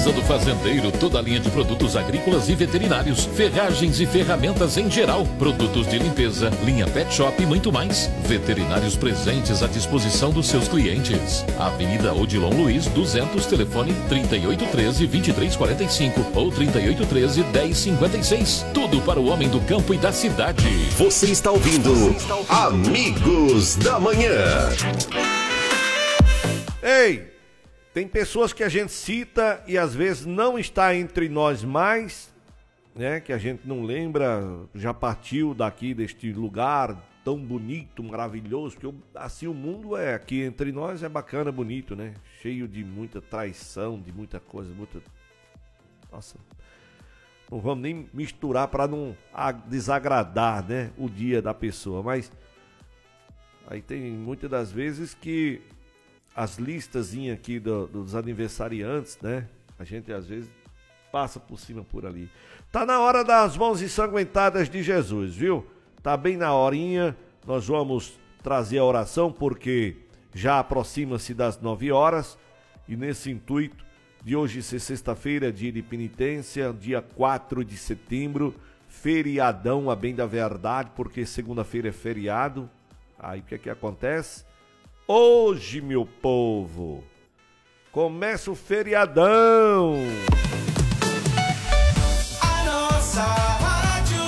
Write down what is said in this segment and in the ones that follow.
Casa do Fazendeiro, toda a linha de produtos agrícolas e veterinários, ferragens e ferramentas em geral, produtos de limpeza, linha pet shop e muito mais. Veterinários presentes à disposição dos seus clientes. Avenida Odilon Luiz, 200, telefone 3813-2345 ou 3813-1056. Tudo para o homem do campo e da cidade. Você está ouvindo Amigos da Manhã. Ei, tem pessoas que a gente cita e às vezes não está entre nós mais, né? Que a gente não lembra, já partiu daqui deste lugar tão bonito, maravilhoso, que assim o mundo é aqui entre nós, é bacana, bonito, né? Cheio de muita traição, de muita coisa, muita... Nossa, não vamos nem misturar para não desagradar, né, o dia da pessoa, mas aí tem muitas das vezes que as listazinhas aqui dos aniversariantes, né, a gente às vezes passa por cima por ali. Tá na hora das mãos ensanguentadas de Jesus, viu? Tá bem na horinha, nós vamos trazer a oração porque já aproxima-se das 9 horas e nesse intuito de hoje ser sexta-feira, dia de penitência, dia 4 de setembro, feriadão a bem da verdade, porque segunda-feira é feriado. Aí o que é que acontece? Hoje, meu povo, começa o feriadão. A nossa rádio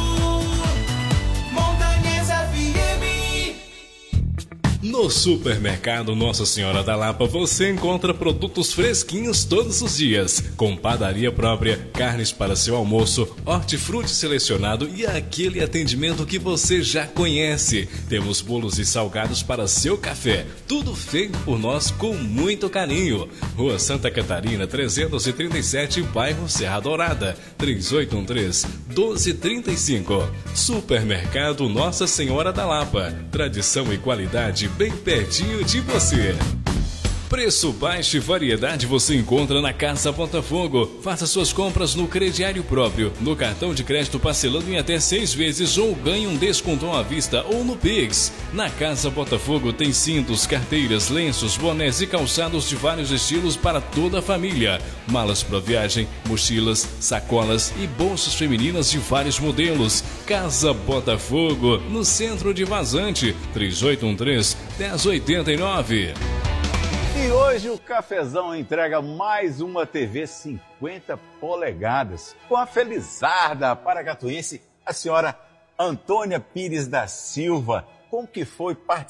Montanhesa FM. No Supermercado Nossa Senhora da Lapa você encontra produtos fresquinhos todos os dias, com padaria própria, carnes para seu almoço, hortifruti selecionado e aquele atendimento que você já conhece. Temos bolos e salgados para seu café, tudo feito por nós com muito carinho. Rua Santa Catarina 337, bairro Serra Dourada, 3813-1235. Supermercado Nossa Senhora da Lapa, tradição e qualidade bem pertinho de você. Preço baixo e variedade você encontra na Casa Botafogo. Faça suas compras no crediário próprio, no cartão de crédito parcelando em até 6 vezes ou ganhe um descontão à vista ou no Pix. Na Casa Botafogo tem cintos, carteiras, lenços, bonés e calçados de vários estilos para toda a família. Malas para viagem, mochilas, sacolas e bolsas femininas de vários modelos. Casa Botafogo, no centro de Vazante, 3813-1089. E hoje o Cafezão entrega mais uma TV 50 polegadas com a felizarda paracatuense, a senhora Antônia Pires da Silva. Como que foi participar